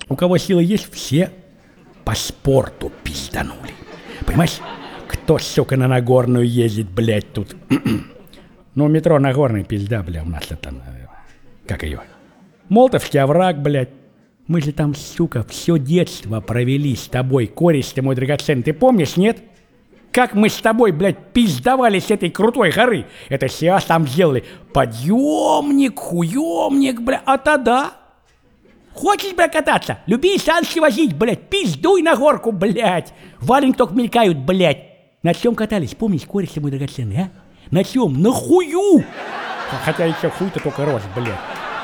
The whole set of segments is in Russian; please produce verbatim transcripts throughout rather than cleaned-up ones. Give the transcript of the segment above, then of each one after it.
У кого силы есть, все по спорту пизданули. Понимаешь, кто, сука, на Нагорную ездит, блядь, тут? Ну, метро Нагорный, пизда, бля, у нас это, как ее? Молотовский овраг, блядь. Мы же там, сука, все детство провели с тобой, кореш ты мой драгоценный, ты помнишь, нет? Как мы с тобой, блядь, пиздовали с этой крутой горы. Это сейчас там сделали подъемник, хуемник, бля, а тогда... Хочешь, бля, кататься? Люби санки возить, блядь, пиздуй на горку, блядь. Валенки только мелькают, блядь. На чем катались, помнишь, кореш ты мой драгоценный, а? На чем? На хую! Хотя еще хуй-то только рос, блядь.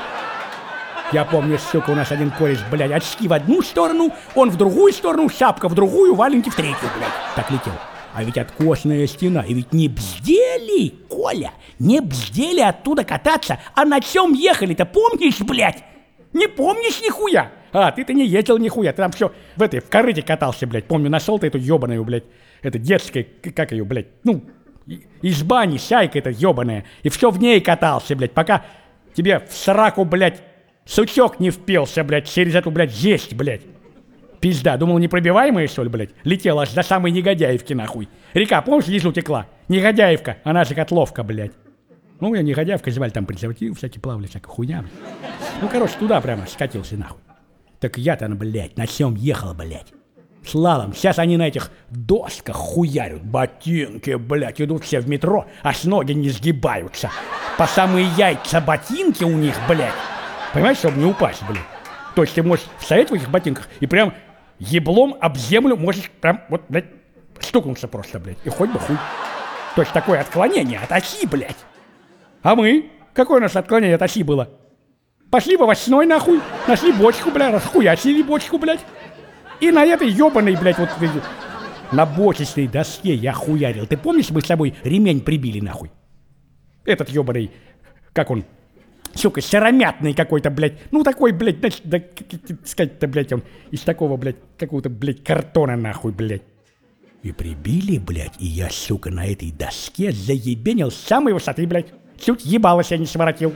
Я помню, сука, у нас один кореш, блядь, очки в одну сторону, он в другую сторону, шапка в другую, валенки в третью, блядь. Так летел. А ведь откосная стена, и ведь не бздели, Коля, не бздели оттуда кататься, а на чем ехали-то, помнишь, блядь? Не помнишь нихуя? А, ты-то не ездил нихуя, ты там все в этой, в корыте катался, блядь. Помню, нашел ты эту ебаную, блядь, это детская, как ее, блядь, ну, из бани, сяйка эта ебаная, и все в ней катался, блядь, пока тебе в сраку, блядь, сучок не впился, блядь, через эту, блядь, жесть, блядь. Пизда, думал, непробиваемая, что ли, блядь? Летела аж до самой Негодяевки, нахуй. Река, помнишь, внизу текла? Негодяевка, она же Котловка, блядь. Ну, я Негодяевка, звали там презервативы, всякие плавали, всякая хуйня, блядь. Ну, короче, туда прямо скатился, нахуй. Так я-то, блядь, на чем ехал, блядь? Слалом, сейчас они на этих досках хуярят, ботинки, блядь, идут все в метро, аж ноги не сгибаются. По самые яйца ботинки у них, блядь. Понимаешь, чтобы не упасть, блядь. То есть ты можешь стоять в этих ботинках и прям еблом об землю можешь прям, вот, блядь, стукнуться просто, блядь, и хоть бы хуй. То есть такое отклонение от оси, блядь. А мы? Какое у нас отклонение от оси было? Пошли бы восьмой, нахуй, нашли бочку, блядь, расхуячили бочку, блядь. И на этой ебаной, блядь, вот на бочечной доске я хуярил. Ты помнишь, мы с тобой ремень прибили, нахуй? Этот ебаный, как он, сука, сыромятный какой-то, блядь. Ну, такой, блядь, значит, да, сказать-то, блядь, он из такого, блядь, какого-то, блядь, картона, нахуй, блядь. И прибили, блядь, и я, сука, на этой доске заебенил с самой высоты, блядь. Чуть ебало себя не своротил.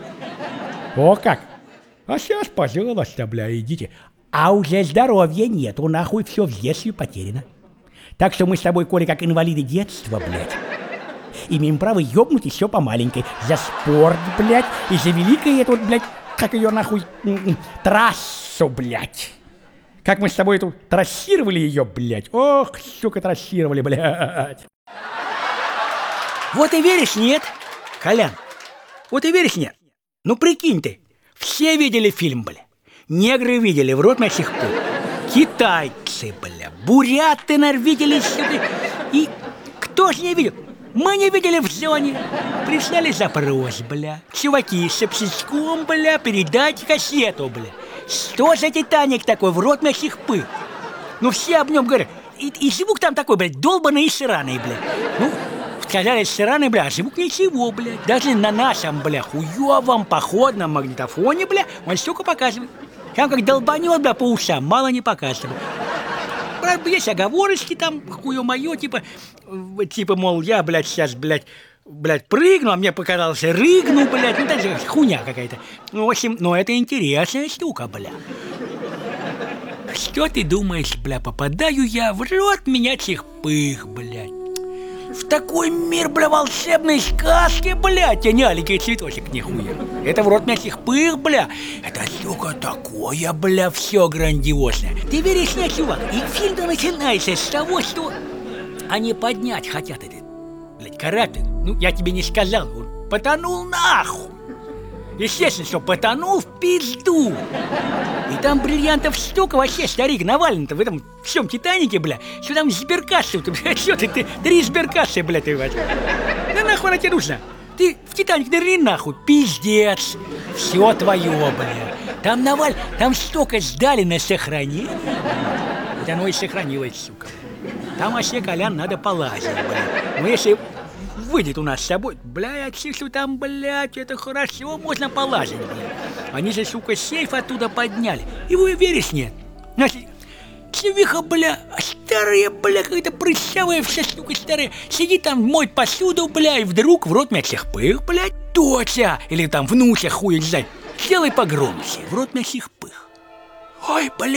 О, как! А сейчас, пожалуйста, бля, идите. А уже здоровья нету, нахуй, все в детстве потеряно. Так что мы с тобой, Коля, как инвалиды детства, блядь, имеем право ёбнуть и все по маленькой. За спорт, блядь, и за великое это вот, блядь, как ее нахуй, трассу, блядь. Как мы с тобой эту трассировали ее, блядь. Ох, сука, трассировали, блядь. Вот и веришь, нет, Колян? Вот и веришь, нет? Ну прикинь ты, все видели фильм, бля. Негры видели, в рот мясих пул. Китайцы, бля, буряты, наверное, видели сюда. И кто ж не видел? Мы не видели в зоне. Прислали запрос, бля. Чуваки с обсечком, бля, передать кассету, бля. Что за Титаник такой, в рот мясих пыл? Ну все об нем говорят. И, и звук там такой, блядь, долбаный и сраный, бля. Ну, сказали сраный, бля, а звук ничего, бля. Даже на нашем, бля, хуёвом походном магнитофоне, бля, он столько показывает. Там как долбанет, бля, по ушам, мало не показывает. Правда, есть оговорочки там, хуё-моё, типа, типа, мол, я, блядь, сейчас, блядь, блядь, прыгну, а мне показалось, рыгну, блядь, ну, так же хуйня какая-то. Ну, в общем, ну, это интересная штука, бля. Что ты думаешь, бля, попадаю я в рот менячих пых, блядь. В такой мир, бля, волшебной сказки, блядь, а не аленький цветочек, нихуя. Это в рот мясих пых, бля. Это, сука, такое, бля, все грандиозное. Ты веришь, нет, чувак? И фильм-то начинается с того, что они поднять хотят этот, блядь, корабль. Ну, я тебе не сказал, он потонул нахуй. Естественно, что потонул в пизду. И там бриллиантов столько вообще, старик, навалено-то в этом всем Титанике, бля. Что там сберкассы, бля, что ты, ты, три сберкассы, бля, ты возьми. Да нахуй она тебе нужна? Ты в Титаник нырни нахуй, пиздец. Все твое, бля. Там наваль, там столько сдали на сохранение. Вот оно и сохранилось, сука. Там вообще, Колян, надо полазить, бля. Ну, если выйдет у нас с собой, блядь, что там, блядь, это хорошо, можно полазить, блядь. Они же, сука, сейф оттуда подняли. И вы веришь, нет? Значит, Чевиха, бля, старая, бля, какая-то прыщавая вся, сука, старая, сидит там, моет посуду, бля, и вдруг в рот мясих пых, блядь, доча, или там внуча, хуя не знаю, сделай погромче, в рот мясих пых. Ой, бля.